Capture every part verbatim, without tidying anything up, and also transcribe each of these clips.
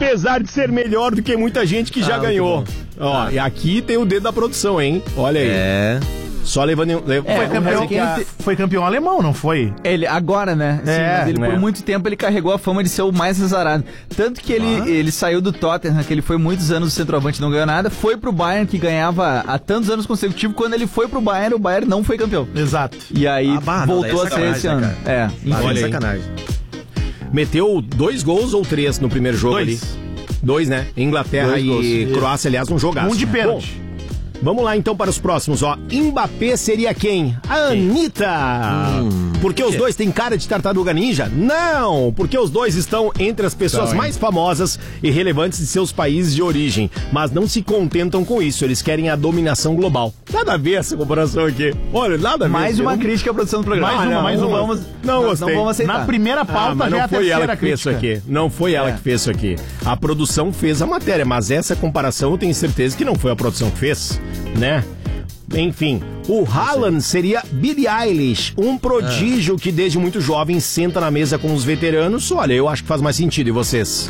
apesar de ser melhor do que muita gente que já ah, ganhou. Ó, ah. E aqui tem o dedo da produção, hein? Olha aí. É... Só levando... Lev... É, foi, campeão, que... foi campeão alemão, não foi? Ele, agora, né? Sim, é, mas ele, por é. muito tempo, ele carregou a fama de ser o mais azarado. Tanto que ele, ah. ele saiu do Tottenham, que ele foi muitos anos do centroavante e não ganhou nada, foi pro Bayern, que ganhava há tantos anos consecutivos. Quando ele foi pro Bayern, o Bayern não foi campeão. Exato. E aí, ah, bah, voltou a ser esse ano. Né, é, bah, olha sacanagem. Meteu dois gols ou três no primeiro jogo dois. ali? Dois, né? Inglaterra dois e gols. Croácia, aliás, um jogaço. Um de pênalti. Bom, vamos lá então para os próximos, ó. Mbappé seria quem? A Anitta! Hum, porque os dois têm cara de tartaruga ninja? Não! Porque os dois estão entre as pessoas então, mais famosas e relevantes de seus países de origem. Mas não se contentam com isso, eles querem a dominação global. Nada a ver essa comparação aqui. Olha, nada a ver. Mais uma não... crítica à produção do programa. Mais uma, não, mais não uma. Vamos, não gostei. Não vamos aceitar. Na primeira pauta ah, mas não já é a foi ela que crítica. fez isso aqui. Não foi ela é. que fez isso aqui. A produção fez a matéria, mas essa comparação eu tenho certeza que não foi a produção que fez, né? Enfim, o Haaland seria Billie Eilish, um prodígio ah. que desde muito jovem senta na mesa com os veteranos. Olha, eu acho que faz mais sentido. E vocês?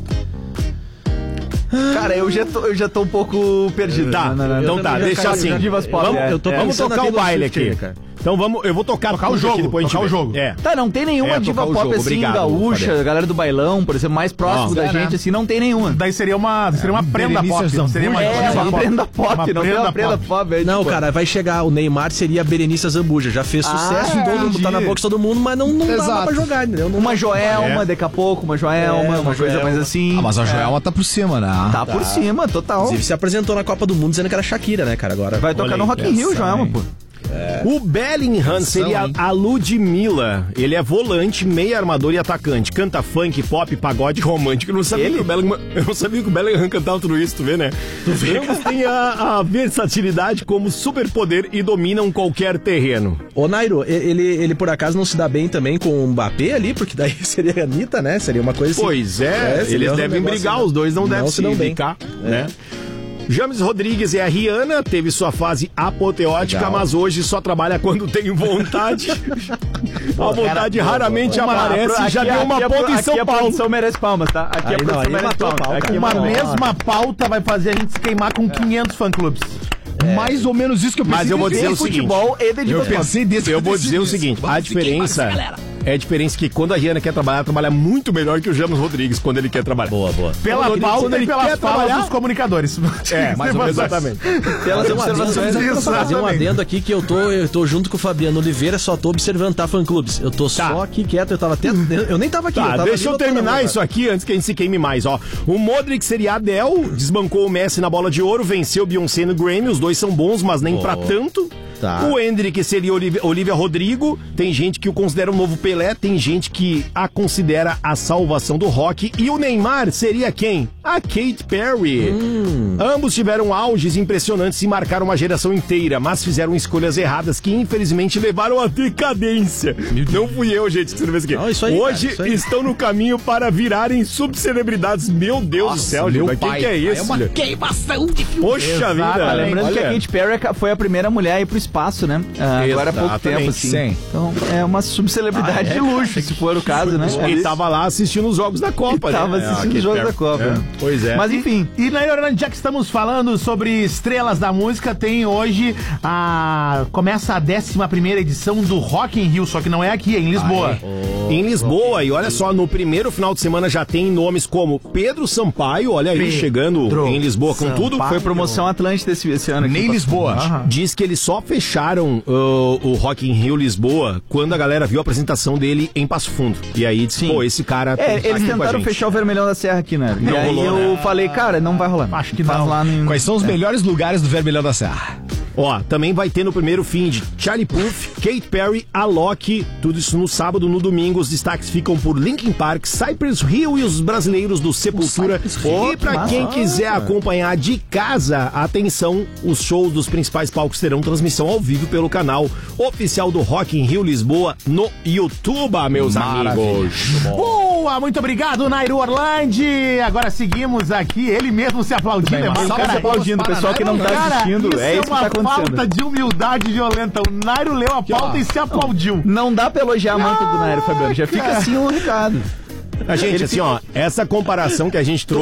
Cara, eu já tô, eu já tô um pouco perdido. Tá, não, não, não, então tá, deixa assim. Vamos, eu tô, é, vamos tocar o baile aqui. aqui cara. Então vamos, eu vou tocar, tocar o jogo, aqui, depois tocar o jogo. É. Tá, não tem nenhuma é, diva pop jogo. assim, Obrigado, gaúcha, a galera do bailão, por exemplo, mais próximo oh, da é, gente, né? assim, não tem nenhuma. Daí seria uma, seria uma prenda pop. Seria uma, é, uma, uma prenda pop, uma não prenda, uma prenda pop. pop é, não, tipo... cara, vai chegar, o Neymar seria a Berenice Zambuja, já fez ah, sucesso, é, todo mundo tá na boca de todo mundo, mas não, não dá pra jogar, entendeu? Não uma Joelma, é. daqui a pouco, uma Joelma, é, uma coisa mais assim. Ah, mas a Joelma tá por cima, né? Tá por cima, total. Inclusive se apresentou na Copa do Mundo dizendo que era Shakira, né, cara? Agora vai tocar no Rock in Rio, Joelma, pô. É. O Bellingham seria a Ludmilla. Ele é volante, meio armador e atacante. Canta funk, pop, pagode romântico. Eu não sabia, que o, Bellingham, eu não sabia que o Bellingham cantava tudo isso, tu vê, né? Tu vê? Ambos têm a, a versatilidade como superpoder e dominam qualquer terreno. Ô, Nairo, ele, ele por acaso não se dá bem também com o Mbappé ali? Porque daí seria a Anitta, né? Seria uma coisa assim. Pois é, é eles devem um brigar, não. Os dois não, não devem se indicar, né? É. James Rodrigues é a Rihanna, teve sua fase apoteótica, Legal. mas hoje só trabalha quando tem vontade. A vontade cara, raramente pô, pô, aparece, aqui, já deu uma aqui, ponta aqui, em São aqui Paulo. A produção merece palmas, tá? Aqui aí a produção não, merece palmas. Pau, aqui uma mesma pauta vai fazer a gente se queimar com quinhentos fã-clubes. É. Mais ou menos isso que eu pensei. Mas eu vou dizer o seguinte, futebol e de eu pensei desse, eu vou dizer o seguinte, a diferença é a diferença que quando a Rihanna quer trabalhar, trabalha muito melhor que o James Rodrigues quando ele quer trabalhar. Boa, boa. Pela quando pauta ele e pelas falas dos comunicadores. É, mais ou menos, exatamente. Pelas observações. Fazer um adendo aqui que eu tô, eu tô junto com o Fabiano Oliveira, só tô observando, tá, fã-clubes? Eu tô tá. só aqui quieto, eu tava até... Eu nem tava aqui. Tá, eu tava deixa eu terminar isso aqui antes que a gente se queime mais, ó. O Modric seria a Adele, desbancou o Messi na bola de ouro, venceu o Beyoncé no Grammy, os dois são bons, mas nem oh. pra tanto. Tá. O Hendrick seria Olivia, Olivia Rodrigo. Tem gente que o considera o novo Pelé, tem gente que a considera a salvação do rock. E o Neymar seria quem? A Katy Perry. Hum. Ambos tiveram auges impressionantes e marcaram uma geração inteira, mas fizeram escolhas erradas que infelizmente levaram à decadência. Não fui eu, gente, que escreveu isso aqui. Não, isso aí, Hoje cara, isso aí. estão no caminho para virarem subcelebridades. Meu Deus Nossa, do céu, meu gente. O que, que é isso? É uma queimação de filme. Poxa Exato, vida. Lembrando Olha. que a Katy Perry foi a primeira mulher a ir pro espaço, né? Uh, agora há pouco tempo, assim. Sim. Então é uma subcelebridade ah, é? de luxo, se for o caso, né? E tava lá assistindo os jogos da Copa, né? Tava assistindo é, os jogos Perry. da Copa. É. Pois é. Mas enfim, e, e na Orlando, já que estamos falando sobre estrelas da música, tem hoje a... começa a décima primeira edição do Rock in Rio, só que não é aqui, é em Lisboa. Oh, em Lisboa, okay. E olha só, no primeiro final de semana já tem nomes como Pedro Sampaio, olha aí, Pedro chegando em Lisboa com Sampaio. tudo. Foi promoção Atlântida esse, esse ano aqui. Nem Lisboa. Uhum. Diz que eles só fecharam uh, o Rock in Rio Lisboa quando a galera viu a apresentação dele em Passo Fundo. E aí disse, pô, esse cara... É, tá eles tentaram fechar o Vermelhão da Serra aqui, né? Não e aí rolou, eu né? falei, cara, não vai rolar. Acho que não. Lá no... Quais são os é. melhores lugares do Vermelhão da Serra? Ó, também vai ter no primeiro fim de Charlie Puth, Katy Perry, Alok, tudo isso no sábado. No domingo os destaques ficam por Linkin Park, Cypress Hill e os brasileiros do Sepultura. E pra quem quiser acompanhar de casa, atenção, os shows dos principais palcos terão transmissão ao vivo pelo canal oficial do Rock in Rio Lisboa no YouTube, meus Maravilha. amigos. Boa, muito obrigado, Nairo Orlandi. Agora seguimos aqui, ele mesmo se aplaudindo. Bem, é só se aplaudindo, o pessoal que não tá cara, assistindo, isso é isso que tá acontecendo. Falta de humildade violenta. O Nairo leu a pauta e se aplaudiu. Não dá pra elogiar a manta do Nairo, Fabiano. Já fica assim o recado. A gente, assim, ó, essa comparação que a gente trouxe